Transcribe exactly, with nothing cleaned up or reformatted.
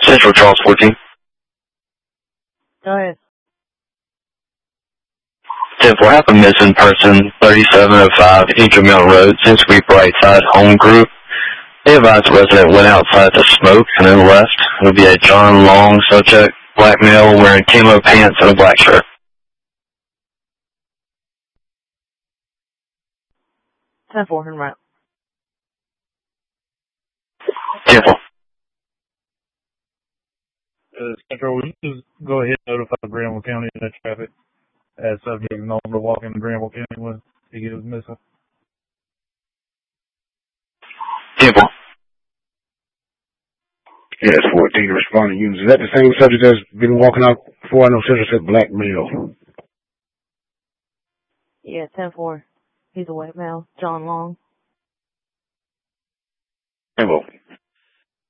Central Charles fourteen. Go ahead. ten four, have a missing person, thirty-seven oh five Ingram Mill Road, Century Brightside Home Group. They advised the resident went outside to smoke and then left. It would be a John Long subject, black male, wearing camo pants and a black shirt. ten four, and right. ten four. Uh, Central, will you just go ahead and notify Granville County of that traffic as subject known to walk into Granville County when he was missing? ten four. Yeah, it's fourteen responding units. Is that the same subject that's been walking out before? I know Central said black male. Yeah, ten four. He's a white male. John Long. ten four.